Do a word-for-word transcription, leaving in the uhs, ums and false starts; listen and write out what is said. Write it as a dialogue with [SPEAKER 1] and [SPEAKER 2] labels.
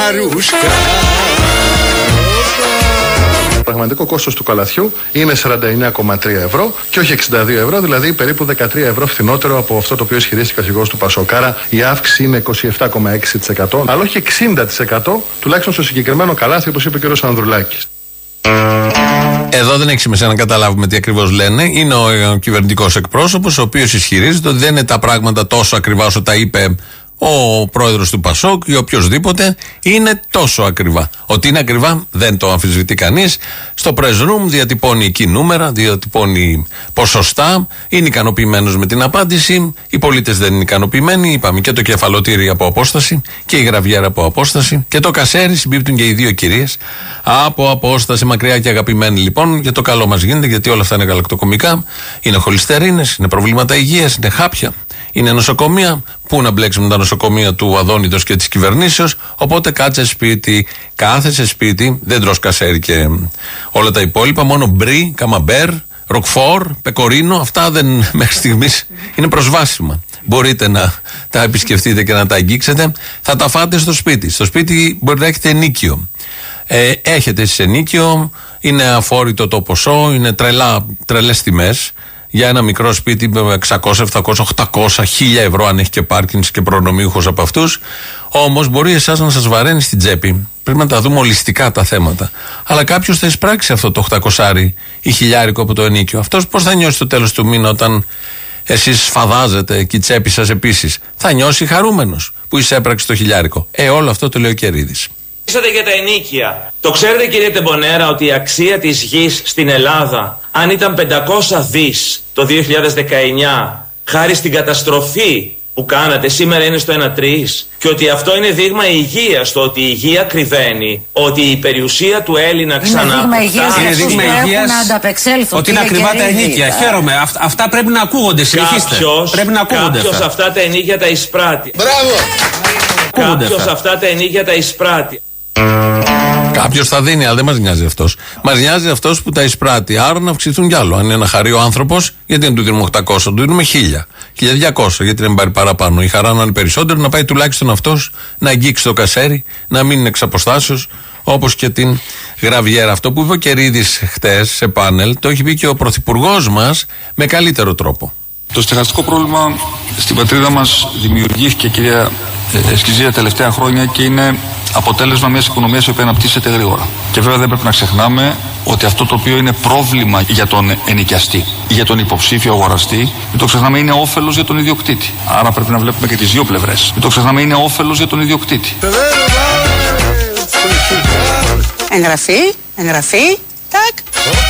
[SPEAKER 1] Το πραγματικό κόστος του καλαθιού είναι σαράντα εννέα κόμμα τρία ευρώ και όχι εξήντα δύο ευρώ, δηλαδή περίπου δεκατρία ευρώ φθηνότερο από αυτό το οποίο ισχυρίστηκε ο αρχηγός του Πασόκ. Άρα η αύξηση είναι είκοσι επτά κόμμα έξι τοις εκατό, αλλά όχι εξήντα τοις εκατό, τουλάχιστον στο συγκεκριμένο καλάθι, όπως είπε ο κ. Ανδρουλάκης.
[SPEAKER 2] Εδώ δεν έχει σημασία να καταλάβουμε τι ακριβώς λένε. Είναι ο κυβερνητικός εκπρόσωπος, ο οποίος ισχυρίζεται ότι δεν είναι τα πράγματα τόσο ακριβά όσο τα είπε ο πρόεδρος του Πασόκ ή οποιοδήποτε. Είναι τόσο ακριβά. Ότι είναι ακριβά δεν το αμφισβητεί κανείς. Στο press room διατυπώνει εκεί νούμερα, διατυπώνει ποσοστά. Είναι ικανοποιημένος με την απάντηση. Οι πολίτες δεν είναι ικανοποιημένοι. Είπαμε και το κεφαλοτήρι από απόσταση και η γραβιέρα από απόσταση και το κασέρι. Συμπίπτουν και οι δύο κυρίες από απόσταση, μακριά και αγαπημένοι λοιπόν. Για το καλό μας γίνεται, γιατί όλα αυτά είναι γαλακτοκομικά. Είναι χολυστερίνες, είναι προβλήματα υγείας, είναι χάπια. Είναι νοσοκομεία. Πού να μπλέξουμε τα νοσοκομεία του Αδόνητος και της κυβερνήσεως. Οπότε κάτσε σπίτι, κάθεσαι σπίτι, δεν τρως κασέρι και όλα τα υπόλοιπα. Μόνο μπρι, καμαμπέρ, ροκφόρ, πεκορίνο. Αυτά δεν μέχρι στιγμής είναι προσβάσιμα. Μπορείτε να τα επισκεφτείτε και να τα αγγίξετε. Θα τα φάτε στο σπίτι. Στο σπίτι μπορεί να έχετε ενίκιο. Ε, έχετε εσείς ενίκιο, είναι αφόρητο το ποσό, είναι τρελά, τρελές τιμές. Για ένα μικρό σπίτι με εξακόσια, επτακόσια, οκτακόσια, χίλια ευρώ, αν έχει και πάρκινγκς και προνομιούχος από αυτούς. Όμως μπορεί εσάς να σας βαραίνει στην τσέπη. Πρέπει να τα δούμε ολιστικά τα θέματα. Αλλά κάποιος θα εισπράξει αυτό το οκτακόσάρι ή χιλιάρικο από το ενίκιο. Αυτός πώς θα νιώσει το τέλος του μήνα όταν εσείς σφαδάζετε και η τσέπη σας επίσης? Θα νιώσει χαρούμενος που εισέπραξε το χιλιάρικο. Ε, όλο αυτό το λέει ο Κερίδης.
[SPEAKER 3] Για τα ενίκια. Το ξέρετε, κύριε Τεμπονέρα, ότι η αξία της γης στην Ελλάδα, αν ήταν πεντακόσια δις το δύο χιλιάδες δεκαεννιά, χάρη στην καταστροφή που κάνατε, σήμερα είναι στο ένα τρεις, και ότι αυτό είναι δείγμα υγείας, το ότι η υγεία κρυβαίνει, ότι η περιουσία του Έλληνα ξαναποκτά.
[SPEAKER 4] Είναι δείγμα υγείας ότι είναι ακριβά τα ενίκια. Χαίρομαι. Αυ, αυτά πρέπει να ακούγονται. Συνεχίστε. Πρέπει να ακούγονται.
[SPEAKER 3] Κάποιος αυτά. αυτά τα ενίκια τα εισπράττει.
[SPEAKER 4] Μπράβο!
[SPEAKER 3] Κάποιος αυτά τα ενίκια τα εισπράττει.
[SPEAKER 2] Κάποιος θα δίνει, αλλά δεν μας νοιάζει αυτός. Μας νοιάζει αυτός που τα εισπράττει. Άρα να αυξηθούν κι άλλο. Αν είναι να χαρεί ο άνθρωπος, γιατί δεν του δίνουμε οκτακόσια, του δίνουμε χίλια, χίλια διακόσια, γιατί δεν πάρει παραπάνω. Η χαρά να είναι περισσότερο, να πάει τουλάχιστον αυτός να αγγίξει το κασέρι, να μην είναι εξ αποστάσεως, όπως και την γραβιέρα. Αυτό που είπε ο Κερίδης χτες σε πάνελ, το έχει πει και ο πρωθυπουργός μας με καλύτερο τρόπο.
[SPEAKER 5] Το στεγαστικό πρόβλημα στην πατρίδα μας δημιουργήθηκε, κυρία Εσκιζή, τα τελευταία χρόνια και είναι αποτέλεσμα μιας οικονομίας η οποία αναπτύσσεται γρήγορα. Και βέβαια δεν πρέπει να ξεχνάμε ότι αυτό το οποίο είναι πρόβλημα για τον ενοικιαστή ή για τον υποψήφιο αγοραστή, μην το ξεχνάμε, είναι όφελος για τον ιδιοκτήτη. Άρα πρέπει να βλέπουμε και τις δύο πλευρές. Μην το ξεχνάμε, είναι όφελος για τον ιδιοκτήτη.
[SPEAKER 6] Εγγραφή, εγγραφή, τάκ.